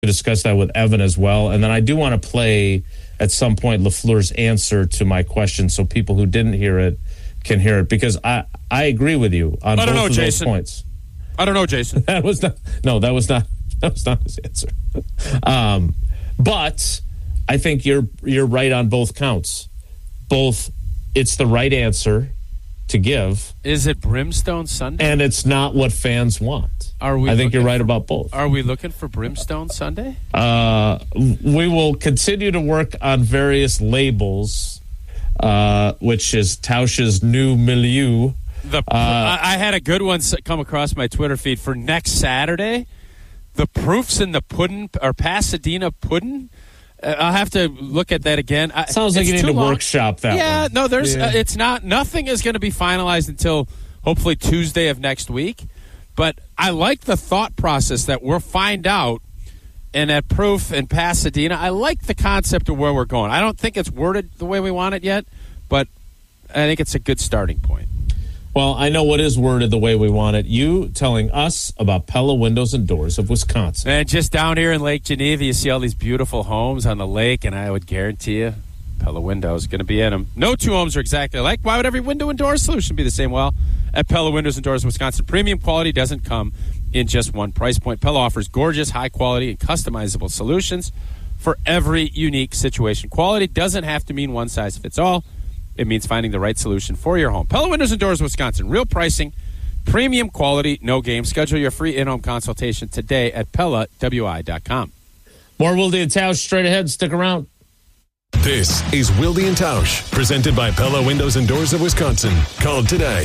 discuss that with Evan as well. And then I do want to play at some point LaFleur's answer to my question so people who didn't hear it can hear it, because I agree with you on both of those points. I don't know, Jason. That was not his answer. But I think you're right on both counts. It's the right answer to give. Is it Brimstone Sunday? And it's not what fans want. I think you're right about both. Are we looking for Brimstone Sunday? We will continue to work on various labels, which is Tausch's new milieu. I had a good one come across my Twitter feed for next Saturday. The proofs in the pudding, or Pasadena pudding. I'll have to look at that again. Sounds like you need to workshop that. Yeah, one. No, there's. It's not. Nothing is going to be finalized until hopefully Tuesday of next week. But I like the thought process that we'll find out, and at Proof in Pasadena, I like the concept of where we're going. I don't think it's worded the way we want it yet, but I think it's a good starting point. Well, I know what is worded the way we want it. You telling us about Pella Windows and Doors of Wisconsin. And just down here in Lake Geneva, you see all these beautiful homes on the lake, and I would guarantee you Pella Windows is going to be in them. No two homes are exactly alike. Why would every window and door solution be the same? Well, at Pella Windows and Doors of Wisconsin, premium quality doesn't come in just one price point. Pella offers gorgeous, high-quality, and customizable solutions for every unique situation. Quality doesn't have to mean one size fits all. It means finding the right solution for your home. Pella Windows and Doors of Wisconsin. Real pricing, premium quality, no game. Schedule your free in-home consultation today at PellaWI.com. More Wilde and Tausch straight ahead. Stick around. This is Wilde and Tausch, presented by Pella Windows and Doors of Wisconsin. Call today,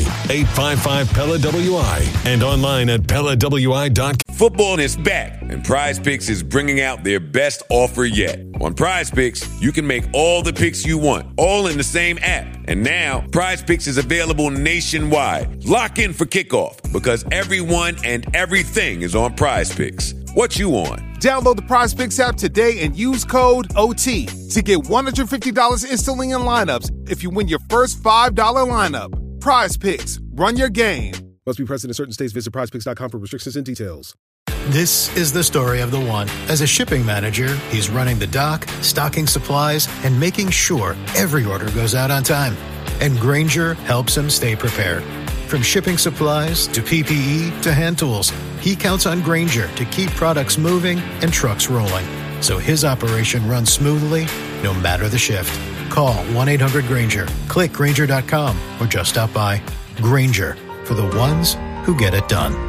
855-PELLA-WI, and online at PellaWI.com. Football is back, and Prize Picks is bringing out their best offer yet. On Prize Picks, you can make all the picks you want, all in the same app. And now, Prize Picks is available nationwide. Lock in for kickoff, because everyone and everything is on Prize Picks. What you on? Download the Prize Picks app today and use code OT to get $150 instantly in lineups if you win your first $5 lineup. Prize Picks. Run your game. Must be present in certain states. Visit prizepicks.com for restrictions and details. This is the story of the one. As a shipping manager, he's running the dock, stocking supplies, and making sure every order goes out on time. And Grainger helps him stay prepared. From shipping supplies to PPE to hand tools, he counts on Grainger to keep products moving and trucks rolling, so his operation runs smoothly no matter the shift. Call 1-800-GRAINGER, click Grainger.com, or just stop by. Grainger, for the ones who get it done.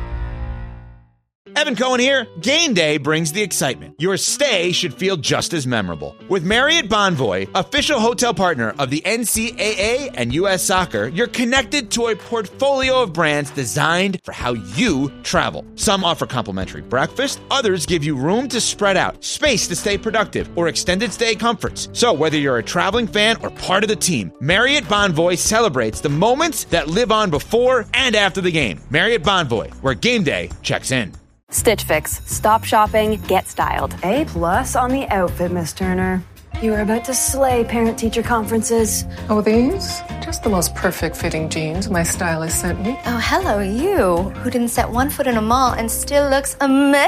Evan Cohen here. Game day brings the excitement. Your stay should feel just as memorable. With Marriott Bonvoy, official hotel partner of the NCAA and U.S. Soccer, you're connected to a portfolio of brands designed for how you travel. Some offer complimentary breakfast, others give you room to spread out, space to stay productive, or extended stay comforts. So whether you're a traveling fan or part of the team, Marriott Bonvoy celebrates the moments that live on before and after the game. Marriott Bonvoy, where game day checks in. Stitch Fix. Stop shopping, get styled. A+ on the outfit, Miss Turner. You are about to slay parent-teacher conferences. Oh, these? Just the most perfect fitting jeans my stylist sent me. Oh, hello, you, who didn't set one foot in a mall and still looks amazing.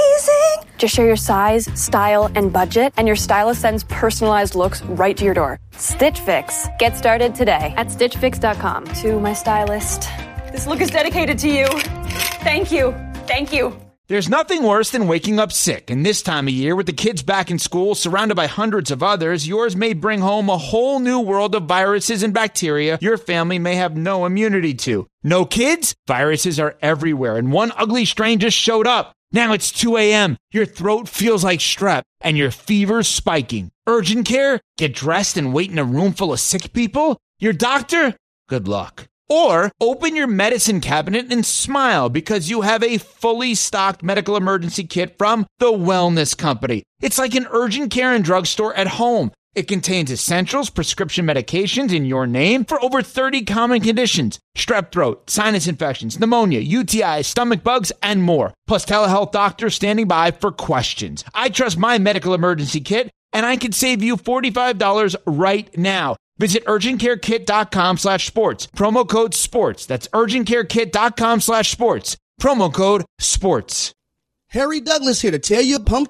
Just share your size, style, and budget, and your stylist sends personalized looks right to your door. Stitch Fix. Get started today at StitchFix.com. To my stylist, this look is dedicated to you. Thank you. Thank you. There's nothing worse than waking up sick, and this time of year, with the kids back in school, surrounded by hundreds of others, yours may bring home a whole new world of viruses and bacteria your family may have no immunity to. No kids? Viruses are everywhere, and one ugly strain just showed up. Now it's 2 a.m., your throat feels like strep, and your fever's spiking. Urgent care? Get dressed and wait in a room full of sick people? Your doctor? Good luck. Or open your medicine cabinet and smile because you have a fully stocked medical emergency kit from The Wellness Company. It's like an urgent care and drugstore at home. It contains essentials, prescription medications in your name for over 30 common conditions. Strep throat, sinus infections, pneumonia, UTIs, stomach bugs, and more. Plus telehealth doctors standing by for questions. I trust my medical emergency kit, and I can save you $45 right now. Visit urgentcarekit.com/sports. Promo code SPORTS. That's urgentcarekit.com/sports. Promo code SPORTS. Harry Douglas here to tell you Pumpkin